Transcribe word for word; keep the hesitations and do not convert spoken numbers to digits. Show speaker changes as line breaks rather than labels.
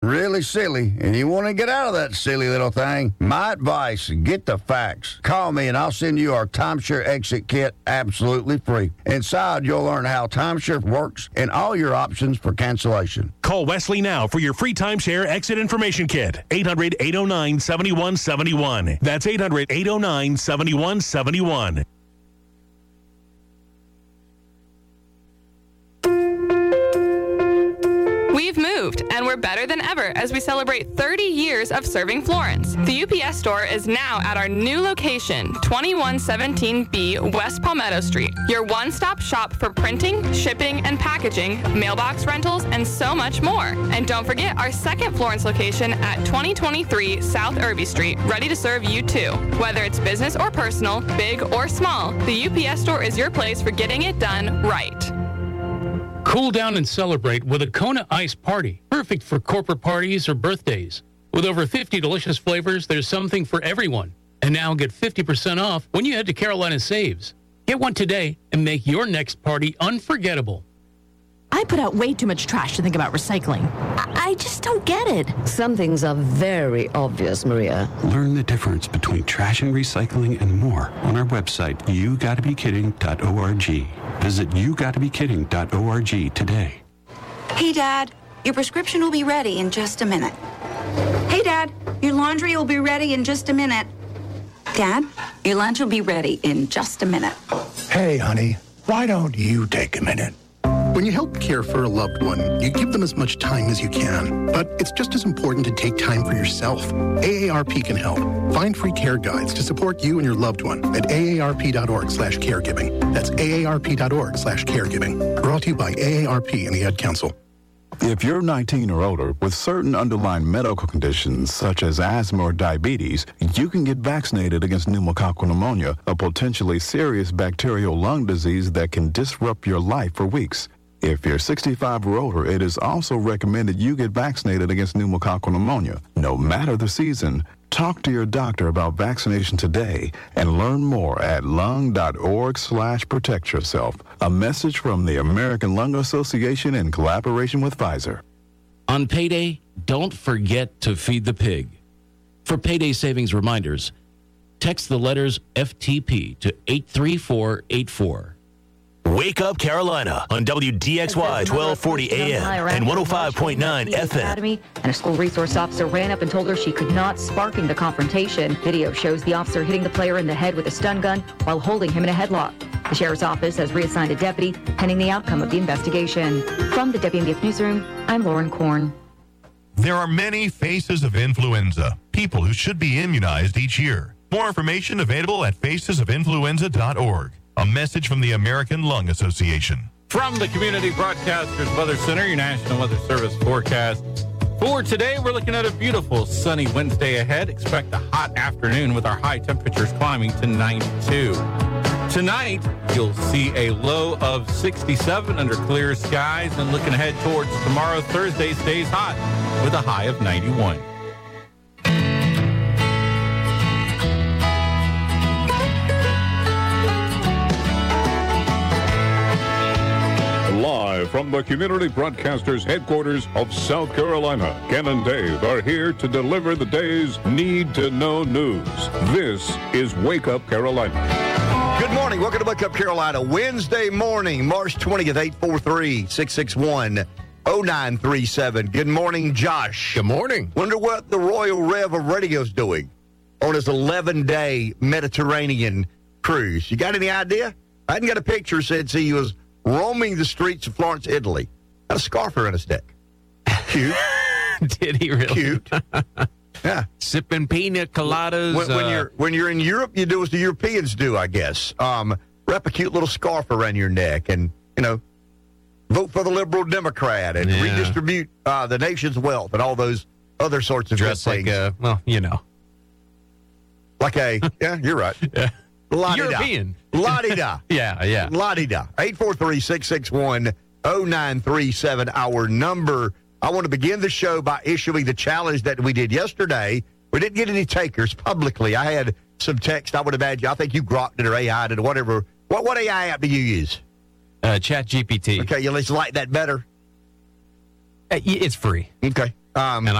really silly and you want to get out of that silly little thing, my advice, get the facts. Call me and I'll send you our timeshare exit kit absolutely free. Inside, you'll learn how timeshare works and all your options for cancellation.
Call Wesley now for your free timeshare exit information kit. eight hundred, eight oh nine, seven one seven one. That's eight hundred, eight oh nine, seven one seven one.
We've moved, and we're better than ever as we celebrate thirty years of serving Florence. The U P S store is now at our new location, twenty-one seventeen B West Palmetto Street. Your one-stop shop for printing, shipping, and packaging, mailbox rentals, and so much more. And don't forget our second Florence location at twenty twenty-three South Irby Street, ready to serve you too. Whether it's business or personal, big or small, the U P S store is your place for getting it done right.
Cool down and celebrate with a Kona Ice Party, perfect for corporate parties or birthdays. With over fifty delicious flavors, there's something for everyone. And now get fifty percent off when you head to Carolina Saves. Get one today and make your next party unforgettable.
I put out way too much trash to think about recycling. I, I just don't get it.
Some things are very obvious, Maria.
Learn the difference between trash and recycling and more on our website, you gotta be kidding dot org. Visit you gotta be kidding dot org today.
Hey, Dad, your prescription will be ready in just a minute. Hey, Dad, your laundry will be ready in just a minute. Dad, your lunch will be ready in just a minute.
Hey, honey, why don't you take a minute? When you help care for a loved one, you give them as much time as you can. But it's just as important to take time for yourself. A A R P can help. Find free care guides to support you and your loved one at A A R P dot org slash caregiving. That's A A R P dot org slash caregiving. Brought to you by A A R P and the Ad Council.
If you're nineteen or older with certain underlying medical conditions such as asthma or diabetes, you can get vaccinated against pneumococcal pneumonia, a potentially serious bacterial lung disease that can disrupt your life for weeks. If you're sixty-five or older, it is also recommended you get vaccinated against pneumococcal pneumonia. No matter the season, talk to your doctor about vaccination today and learn more at lung dot org slash protect yourself. A message from the American Lung Association in collaboration with Pfizer.
On payday, don't forget to feed the pig. For payday savings reminders, text the letters F T P to eight three four eight four.
Wake Up Carolina on W D X Y twelve forty A M and one oh five point nine F M.
Academy, and a school resource officer ran up and told her she could not, sparking the confrontation. Video shows the officer hitting the player in the head with a stun gun while holding him in a headlock. The sheriff's office has reassigned a deputy pending the outcome of the investigation. From the W M B F Newsroom, I'm Lauren Korn.
There are many faces of influenza, people who should be immunized each year. More information available at faces of influenza dot org. A message from the American Lung Association.
From the Community Broadcasters Weather Center, your National Weather Service forecast. For today, we're looking at a beautiful sunny Wednesday ahead. Expect a hot afternoon with our high temperatures climbing to ninety-two. Tonight, you'll see a low of sixty-seven under clear skies, and looking ahead towards tomorrow, Thursday stays hot with a high of ninety-one.
Live from the Community Broadcasters headquarters of South Carolina, Ken and Dave are here to deliver the day's need-to-know news. This is Wake Up Carolina.
Good morning. Welcome to Wake Up Carolina. Wednesday morning, March twentieth, eight four three, six six one, oh nine three seven. Good morning, Josh.
Good morning.
Wonder what the Royal Rev of Radio's doing on his eleven-day Mediterranean cruise. You got any idea? I hadn't got a picture. Said he was roaming the streets of Florence, Italy. Had a scarf around his neck. Cute.
Did he really?
Cute. Yeah.
Sipping pina coladas.
When, when
uh,
you're when you're in Europe, you do as the Europeans do, I guess. Um, wrap a cute little scarf around your neck and, you know, vote for the liberal Democrat and
Yeah.
redistribute uh, the nation's wealth and all those other sorts of
dress
good
like
things.
a, well, you know.
Like a, yeah, you're right.
Yeah.
La-di-da.
European.
La-di-da.
Yeah, yeah.
La-di-da. eight four three, six six one, oh nine three seven, our number. I want to begin the show by issuing the challenge that we did yesterday. We didn't get any takers publicly. I had some text. I would imagine. I think you grokked it or A I'd it or whatever. What, what A I app do you use?
Uh, Chat G P T.
Okay, you let's like that better.
Uh, It's free.
Okay. Um,
and